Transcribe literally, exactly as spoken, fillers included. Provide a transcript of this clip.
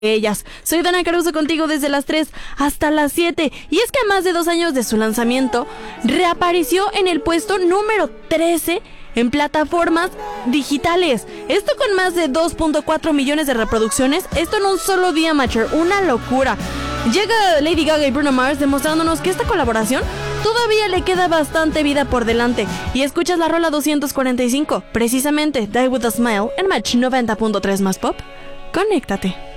ellas. Soy Dana Caruso contigo desde las tres hasta las siete. Y es que a más de dos años de su lanzamiento, reapareció en el puesto número trece en plataformas digitales. Esto con más de dos punto cuatro millones de reproducciones. Esto en un solo día, Macher. Una locura. Llega Lady Gaga y Bruno Mars demostrándonos que esta colaboración todavía le queda bastante vida por delante. Y escuchas la rola doscientos cuarenta y cinco, precisamente Die With A Smile, en Match noventa punto tres más pop. Conéctate.